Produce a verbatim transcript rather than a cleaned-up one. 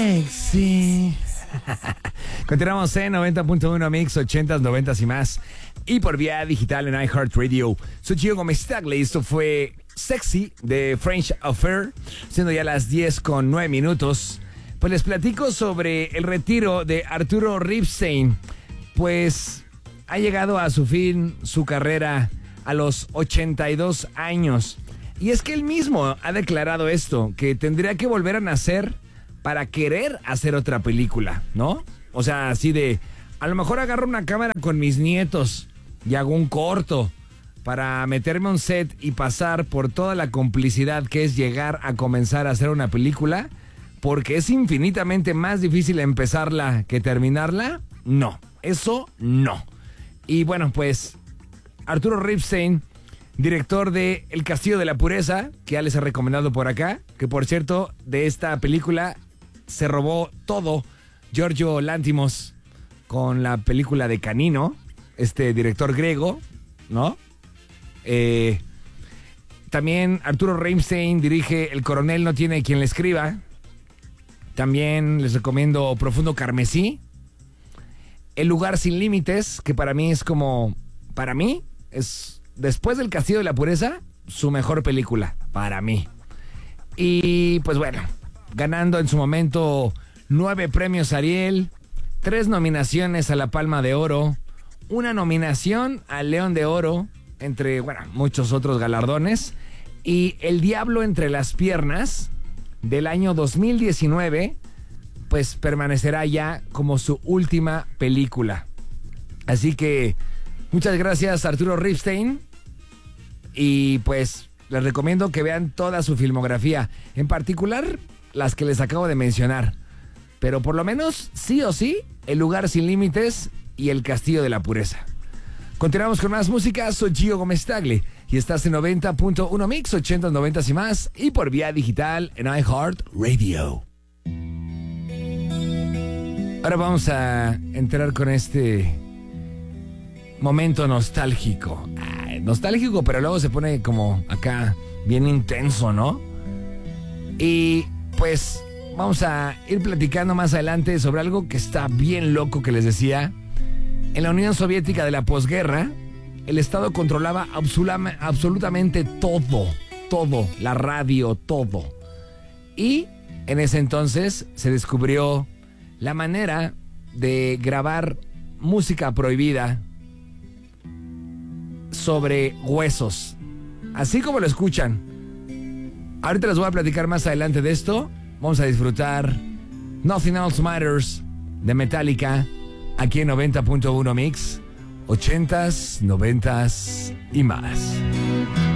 sexy. Continuamos en noventa punto uno Mix, ochentas, noventas y más. Y por vía digital en iHeartRadio. Soy Gio Gómez Tagle. Esto fue Sexy de French Affair. Siendo ya las diez con nueve minutos. Pues les platico sobre el retiro de Arturo Ripstein. Pues ha llegado a su fin su carrera a los ochenta y dos años. Y es que él mismo ha declarado esto, que tendría que volver a nacer para querer hacer otra película, ¿no? O sea, así de, a lo mejor agarro una cámara con mis nietos y hago un corto para meterme a un set y pasar por toda la complicidad que es llegar a comenzar a hacer una película, porque es infinitamente más difícil empezarla que terminarla. No, eso no. Y bueno, pues Arturo Ripstein, director de El Castillo de la Pureza, que ya les he recomendado por acá, que por cierto, de esta película se robó todo Giorgio Lanthimos con la película de Canino, este director griego, ¿no? Eh, también Arturo Ripstein dirige El Coronel no tiene quien le escriba. También les recomiendo Profundo Carmesí. El Lugar sin límites, que para mí es como, para mí, es después del Castillo de la Pureza, su mejor película, para mí. Y pues bueno, ganando en su momento nueve premios Ariel, tres nominaciones a la Palma de Oro, una nominación al León de Oro, entre, bueno, muchos otros galardones, y El Diablo entre las piernas, del año dos mil diecinueve, pues permanecerá ya como su última película. Así que muchas gracias, Arturo Ripstein, y pues les recomiendo que vean toda su filmografía, en particular las que les acabo de mencionar, pero por lo menos sí o sí El Lugar sin límites y El Castillo de la Pureza. Continuamos con más música. Soy Gio Gómez Tagle y estás en noventa punto uno Mix, ochentas, noventas y más, y por vía digital en iHeartRadio. Ahora vamos a entrar con este momento nostálgico. Ay, nostálgico, pero luego se pone como acá bien intenso, ¿no? Y pues vamos a ir platicando más adelante sobre algo que está bien loco, que les decía. En la Unión Soviética de la posguerra, el Estado controlaba absolama, absolutamente todo, todo, la radio, todo. Y en ese entonces se descubrió la manera de grabar música prohibida sobre huesos, así como lo escuchan. Ahorita les voy a platicar más adelante de esto. Vamos a disfrutar Nothing Else Matters de Metallica aquí en noventa punto uno Mix, ochentas, noventas y más.